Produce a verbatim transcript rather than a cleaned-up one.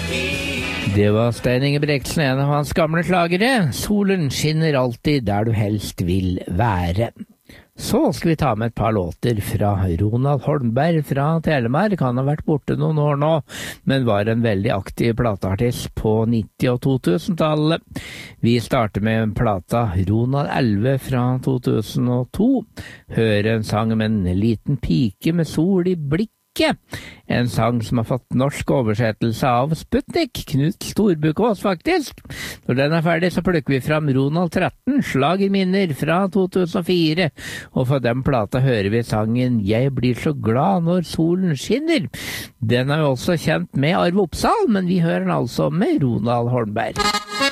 Det var Stein Ingebrigtsen, en av hans gamle slagere. Solen skinner alltid der du helst vil være. Så skal vi ta med et par låter fra Ronald Holmberg fra Telemark. Han har vært borte noen år nå, men var en veldig aktiv plateartist på nitti- og to tusen-tallet. Vi starter med plata Ronald elleve fra to tusen og to. Hør en sang om en liten pike med sol i blikket. En sang som har fått norsk oversettelse av Sputnik, Knut Storbukås faktisk. Når den er ferdig så plukker vi fram Ronald tretten, Slagerminner fra to tusen og fire. Og for den plata hører vi sangen Jeg blir så glad når solen skinner. Den er jo også kjent med Arve Oppsal, men vi hører den altså med Ronald Holmberg.